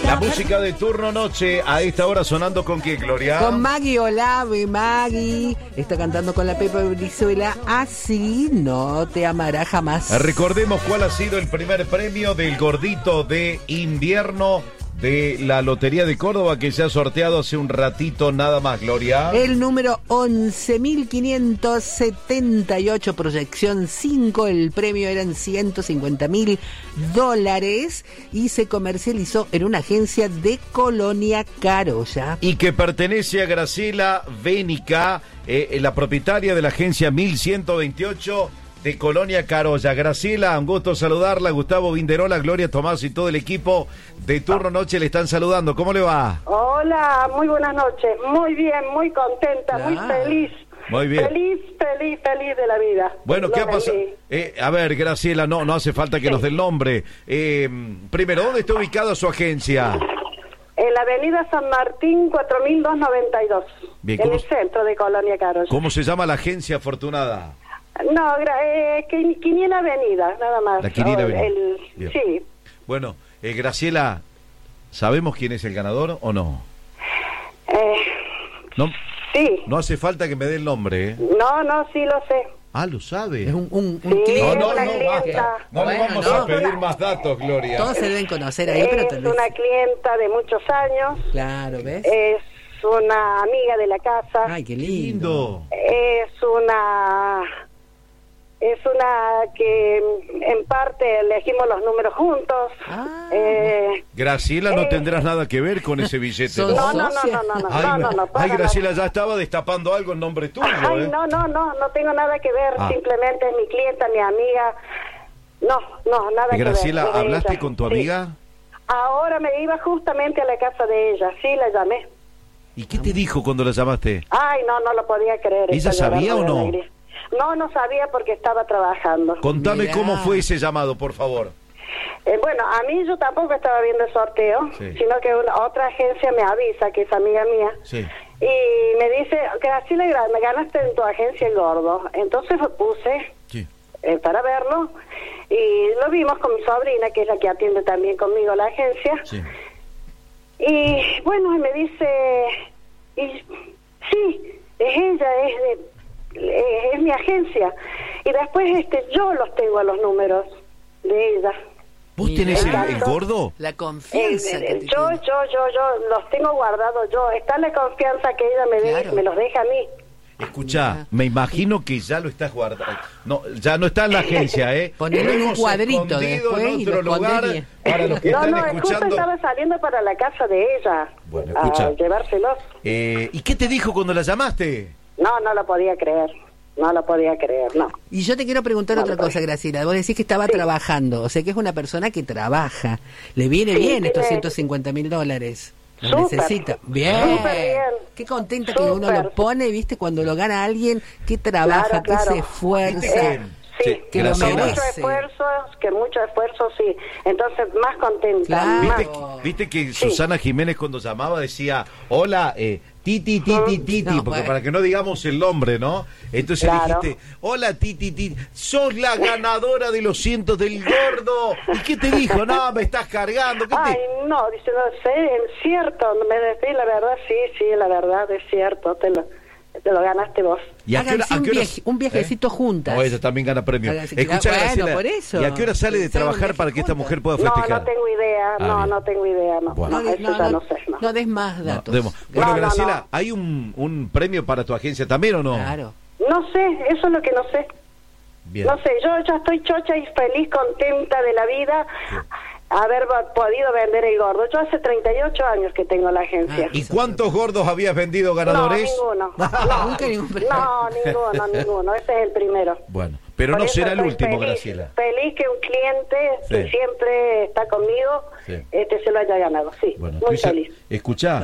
La música de turno noche a esta hora sonando con quién, Gloria. Con Maggie Olave. Maggie está cantando con la Pepa Brizuela. Así no te amará jamás. Recordemos cuál ha sido el primer premio del gordito de invierno de la Lotería de Córdoba que se ha sorteado hace un ratito nada más, Gloria. El número 11.578, proyección 5, el premio eran $150.000 y se comercializó en una agencia de Colonia Carolla. Y que pertenece a Graciela Bénica, la propietaria de la agencia 1128 de Colonia Carolla. Graciela, un gusto saludarla. Gustavo Vinderola, Gloria Tomás y todo el equipo de Turno Noche le están saludando. ¿Cómo le va? Hola, muy buenas noches. Muy bien, muy contenta, muy feliz. Muy bien. Feliz de la vida. Bueno, ¿qué ha pasado? A ver, Graciela, no hace falta que nos dé el nombre. Primero, ¿dónde está ubicada su agencia? En la avenida San Martín, 4292. Bien, en el centro de Colonia Carolla. ¿Cómo se llama la agencia, afortunada? No, Quiniela Avenida, nada más. La Quiniela Avenida. Sí. Bueno, Graciela, ¿sabemos quién es el ganador o no? No. Sí. No hace falta que me dé el nombre, ¿eh? No, sí lo sé. Ah, lo sabe. Es un Sí, cliente. No, una clienta. basta. No le Bueno, vamos no. a pedir más datos, Gloria. Todos se deben conocer ahí, pero Es tal vez. una clienta de muchos años. Claro, ¿ves? Es una amiga de la casa. Ay, qué lindo. Es una que en parte elegimos los números juntos. Graciela, no tendrás nada que ver con ese billete. Son- No, Ay, para Graciela, ya estaba destapando algo en nombre tuyo, nada. Ay, ¿eh? no tengo nada que ver, simplemente es mi clienta, mi amiga. No, nada que ver. Graciela, es de ¿hablaste ella. con tu Sí. amiga? Ahora me iba justamente a la casa de ella, sí, la llamé. ¿Y qué te dijo cuando la llamaste? Ay, no lo podía creer. ¿Ella Estaba sabía llorando o de no? alegría. No sabía porque estaba trabajando. Contame Mirá. cómo fue ese llamado, por favor. Bueno, a mí yo tampoco estaba viendo el sorteo, Sí. sino que otra agencia me avisa, que es amiga mía, Sí. y me dice, Graciela, me ganaste en tu agencia el gordo. Entonces lo puse Sí. para verlo, y lo vimos con mi sobrina, que es la que atiende también conmigo la agencia, Sí. y bueno, y me dice, sí, es ella, es mi agencia, y después yo los tengo a los números de ella. ¿Vos tenés el Exacto. gordo? La confianza que te Yo tiene. los tengo guardados yo. Está la confianza que ella Claro. me los deja a mí. Escuchá, me imagino que ya lo estás guardando. No, ya no está en la agencia, ¿eh? Ponelo en un Hemos cuadrito escondido después en y otro lo escondés lugar bien. para los que están Justo escuchando. estaba saliendo para la casa de ella Bueno, a escucha. llevárselos. ¿Y qué te dijo cuando la llamaste? No lo podía creer. No. Y yo te quiero preguntar otra cosa, Graciela. Vos decís que estaba trabajando, o sea que es una persona que trabaja. Le viene Sí, bien estos tiene- $150.000. Lo Súper. necesita. Bien. Súper bien. Qué contenta que uno Súper. lo pone, ¿viste? Cuando lo gana alguien que trabaja, Claro. que se esfuerza. Sí, que lo Graciela. merece. mucho esfuerzo, sí. Entonces, más contenta. Claro. más. ¿Viste que Susana Jiménez cuando llamaba decía, hola, Titi, No, porque bueno. para que no digamos el nombre, ¿no? Entonces Claro. dijiste, hola, Titi, sos la ganadora de los cientos del gordo. ¿Y qué te dijo? No, me estás cargando. ¿Qué Ay, te... no, dice, no sé, es cierto, me decís la verdad, sí, la verdad es cierto, te lo ganaste vos. ¿Y a qué hora- Háganse a qué hora- un viajecito juntas. No, ella también gana premio. Háganse- Escuchá, bueno, Graciela, por eso. ¿y a qué hora sale de Hacer un trabajar viaje para que esta juntas. mujer pueda No, festejar? no tengo idea, bien. no tengo idea, no. Bueno. No, eso ya no sé, no. No des más datos. Bueno, No, Graciela, no. ¿hay un premio para tu agencia también o no? Claro. No sé, eso es lo que no sé. Bien. No sé, yo ya estoy chocha y feliz, contenta de la vida, haber podido vender el gordo. Yo hace 38 años que tengo la agencia. ¿Y cuántos gordos habías vendido ganadores? No, ninguno. Nunca ningún premio. No, ninguno. Ese es el primero. Bueno, pero Por no eso será el estoy último, feliz, Graciela. Feliz que un cliente que Sí. siempre está conmigo Sí. se lo haya ganado. Sí, Bueno, muy feliz. escuchá,